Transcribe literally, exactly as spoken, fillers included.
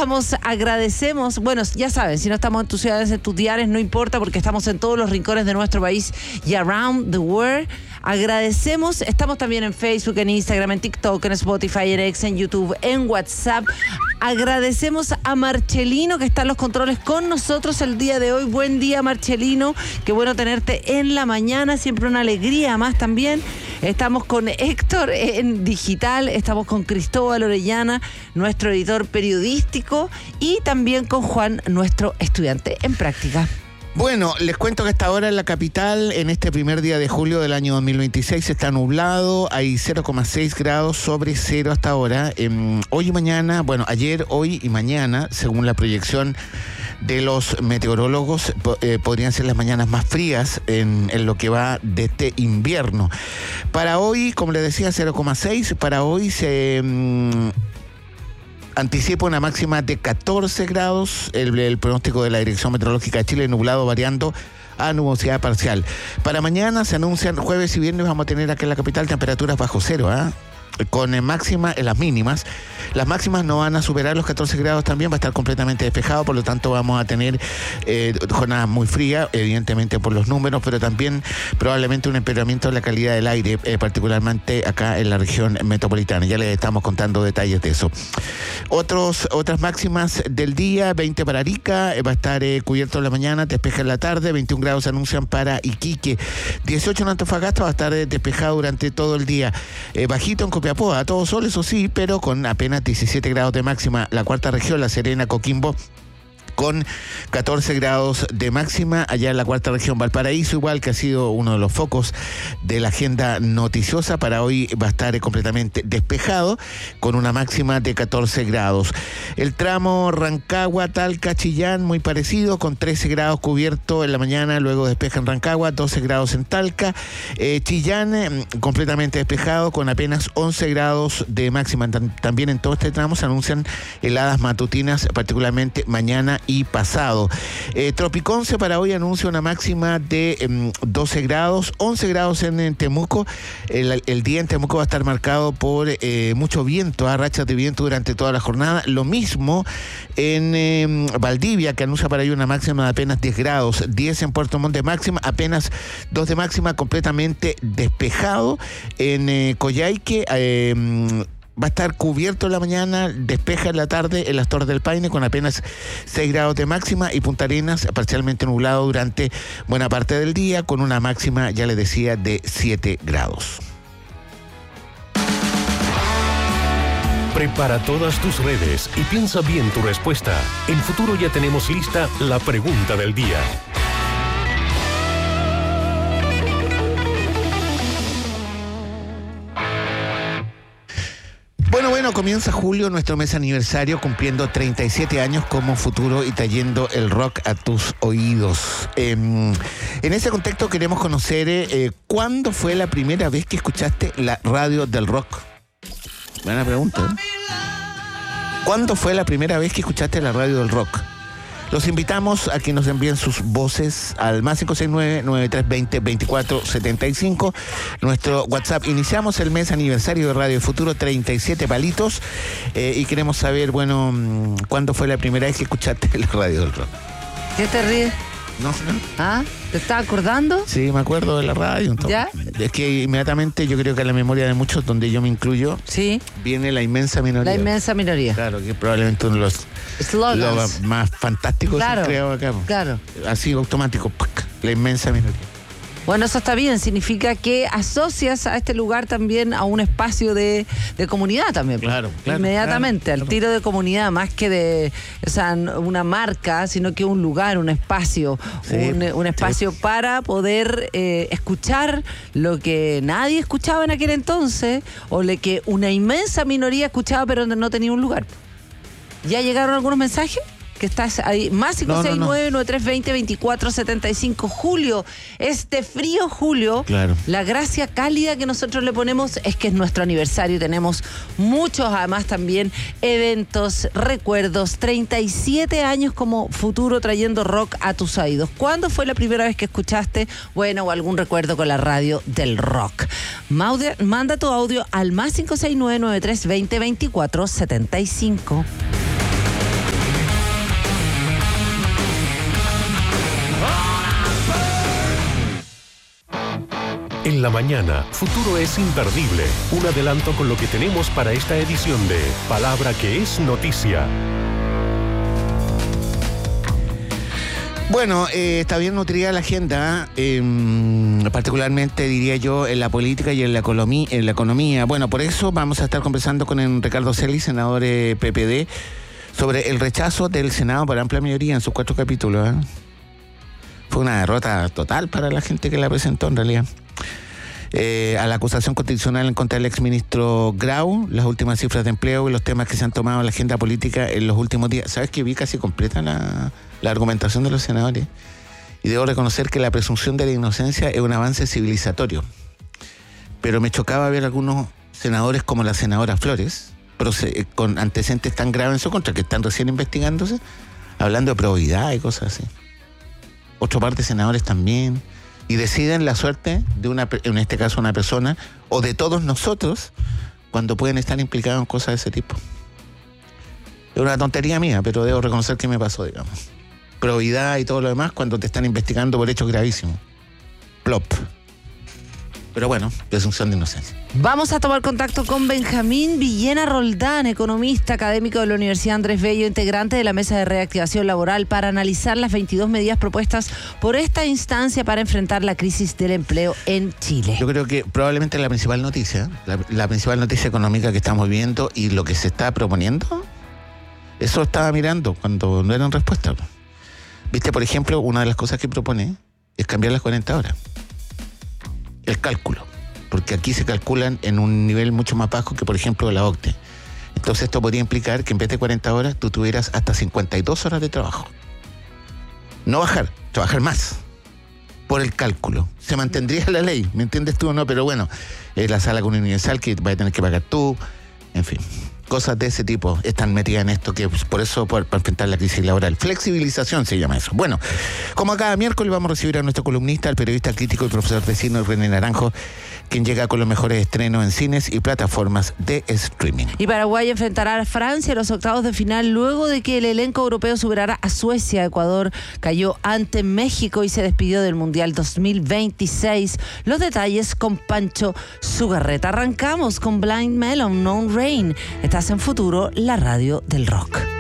estamos, agradecemos, bueno, ya saben, si no estamos en tus ciudades, en tus diarios, no importa porque estamos en todos los rincones de nuestro país y around the world. Agradecemos, estamos también en Facebook, en Instagram, en TikTok, en Spotify, en X, en YouTube, en WhatsApp. Agradecemos a Marcelino que está en los controles con nosotros el día de hoy. Buen día, Marcelino, qué bueno tenerte en la mañana, siempre una alegría más también. Estamos con Héctor en digital, estamos con Cristóbal Orellana, nuestro editor periodístico, y también con Juan, nuestro estudiante en práctica. Bueno, les cuento que hasta ahora en la capital, en este primer día de julio del año dos mil veintiséis, está nublado, hay cero coma seis grados sobre cero hasta ahora. Eh, hoy y mañana, bueno, ayer, hoy y mañana, según la proyección de los meteorólogos, eh, podrían ser las mañanas más frías en, en lo que va de este invierno. Para hoy, como les decía, cero coma seis, para hoy se... Mm, anticipa una máxima de catorce grados, el, el pronóstico de la Dirección Meteorológica de Chile, nublado variando a nubosidad parcial. Para mañana se anuncian jueves y viernes, vamos a tener aquí en la capital temperaturas bajo cero, ¿eh? Con máxima en las mínimas. Las máximas no van a superar los catorce grados también, va a estar completamente despejado, por lo tanto vamos a tener eh, jornadas muy frías, evidentemente por los números, pero también probablemente un empeoramiento de la calidad del aire, eh, particularmente acá en la región metropolitana. Ya les estamos contando detalles de eso. Otros, otras máximas del día: veinte para Arica, eh, va a estar eh, cubierto en la mañana, despeja en la tarde, veintiún grados se anuncian para Iquique, dieciocho en Antofagasta, va a estar eh, despejado durante todo el día, eh, bajito en Copiapó, a todo sol, eso sí, pero con apenas diecisiete grados de máxima. La cuarta región, La Serena, Coquimbo, con catorce grados de máxima. Allá en la cuarta región, Valparaíso, igual, que ha sido uno de los focos de la agenda noticiosa, para hoy va a estar completamente despejado con una máxima de catorce grados. El tramo Rancagua, Talca, Chillán, muy parecido, con trece grados cubierto en la mañana, luego despeja en Rancagua, doce grados en Talca. eh, Chillán eh, completamente despejado con apenas once grados de máxima. También en todo este tramo se anuncian heladas matutinas, particularmente mañana y pasado. Eh, Tropiconce para hoy anuncia una máxima de eh, doce grados, once grados en, en Temuco. El, el día en Temuco va a estar marcado por eh, mucho viento, a rachas de viento durante toda la jornada. Lo mismo en eh, Valdivia, que anuncia para hoy una máxima de apenas diez grados, diez en Puerto Montt de máxima, apenas dos de máxima, completamente despejado. En eh, Coyhaique, eh, va a estar cubierto en la mañana, despeja en la tarde en las Torres del Paine con apenas seis grados de máxima, y Punta Arenas parcialmente nublado durante buena parte del día con una máxima, ya les decía, de siete grados. Prepara todas tus redes y piensa bien tu respuesta. En Futuro ya tenemos lista la pregunta del día. Bueno, bueno, comienza julio, nuestro mes aniversario, cumpliendo treinta y siete años como Futuro y trayendo el rock a tus oídos. Eh, en ese contexto queremos conocer eh, ¿cuándo fue la primera vez que escuchaste la radio del rock? Buena pregunta, ¿eh? ¿Cuándo fue la primera vez que escuchaste la radio del rock? Los invitamos a que nos envíen sus voces al más cinco seis nueve, nueve tres dos cero, veinticuatro setenta y cinco. Nuestro WhatsApp. Iniciamos el mes aniversario de Radio Futuro, treinta y siete palitos, eh, y queremos saber, bueno, ¿cuándo fue la primera vez que escuchaste la radio del rock? ¿Qué te ríes? No, no. ¿Ah? ¿Te estás acordando? Sí, me acuerdo de la radio. Entonces. ¿Ya? Es que inmediatamente yo creo que a la memoria de muchos, donde yo me incluyo, sí, viene la inmensa minoría. La inmensa minoría. Claro, que probablemente uno de los slogans más fantásticos, claro, creo acá. Claro. Así automático, la inmensa minoría. Bueno, eso está bien, significa que asocias a este lugar también a un espacio de, de comunidad también. Claro, claro. Inmediatamente, claro, al tiro de comunidad, más que de, o sea, una marca, sino que un lugar, un espacio, sí, un, un espacio sí, para poder eh, escuchar lo que nadie escuchaba en aquel entonces, o lo que una inmensa minoría escuchaba pero no tenía un lugar. ¿Ya llegaron algunos mensajes? Que estás ahí, más cinco seis nueve, nueve tres dos cero, veinticuatro setenta y cinco. Julio, este frío julio, claro, la gracia cálida que nosotros le ponemos es que es nuestro aniversario. Tenemos muchos, además, también eventos, recuerdos. treinta y siete años como Futuro trayendo rock a tus oídos. ¿Cuándo fue la primera vez que escuchaste, bueno, o algún recuerdo con la radio del rock? Maude, manda tu audio al más cinco seis nueve, nueve tres dos cero, veinticuatro setenta y cinco. la mañana, Futuro es imperdible. Un adelanto con lo que tenemos para esta edición de Palabra que es Noticia. Bueno, eh, está bien nutrida la agenda, eh, particularmente diría yo en la política y en la, economía, en la economía. Bueno, por eso vamos a estar conversando con el Ricardo Celis, senador eh, P P D, sobre el rechazo del Senado por amplia mayoría en sus cuatro capítulos. ¿eh? Fue una derrota total para la gente que la presentó en realidad. Eh, a la acusación constitucional en contra del exministro Grau, las últimas cifras de empleo y los temas que se han tomado en la agenda política en los últimos días. ¿Sabes que vi casi completa la... la argumentación de los senadores? Y debo reconocer que la presunción de la inocencia es un avance civilizatorio. Pero me chocaba ver algunos senadores como la senadora Flores, con antecedentes tan graves en su contra, que están recién investigándose, hablando de probidad y cosas así. Otro par de senadores también. Y deciden la suerte de una, en este caso una persona, o de todos nosotros, cuando pueden estar implicados en cosas de ese tipo. Es una tontería mía, pero debo reconocer que me pasó, digamos. Probidad y todo lo demás cuando te están investigando por hechos gravísimos. Plop. Pero bueno, presunción de inocencia. Vamos a tomar contacto con Benjamín Villena Roldán, economista académico de la Universidad Andrés Bello, integrante de la Mesa de Reactivación Laboral, para analizar las veintidós medidas propuestas por esta instancia para enfrentar la crisis del empleo en Chile. Yo creo que probablemente la principal noticia, la, la principal noticia económica que estamos viendo y lo que se está proponiendo, eso estaba mirando cuando no eran respuestas. Viste, por ejemplo, una de las cosas que propone es cambiar las cuarenta horas. El cálculo. Porque aquí se calculan en un nivel mucho más bajo que, por ejemplo, la O C D E. Entonces esto podría implicar que en vez de cuarenta horas, tú tuvieras hasta cincuenta y dos horas de trabajo. No bajar, trabajar más. Por el cálculo. Se mantendría la ley, ¿me entiendes tú o no? Pero bueno, es la sala con universal que vas a tener que pagar tú, en fin. Cosas de ese tipo están metidas en esto, que por eso, por, para enfrentar la crisis laboral. Flexibilización se llama eso. Bueno, como cada miércoles vamos a recibir a nuestro columnista, el periodista crítico y profesor de cine René Naranjo, quien llega con los mejores estrenos en cines y plataformas de streaming. Y Paraguay enfrentará a Francia en los octavos de final luego de que el elenco europeo superara a Suecia. Ecuador cayó ante México y se despidió del Mundial dos mil veintiséis. Los detalles con Pancho Zugarreta. Arrancamos con Blind Melon, No Rain. Estás en Futuro, la radio del rock.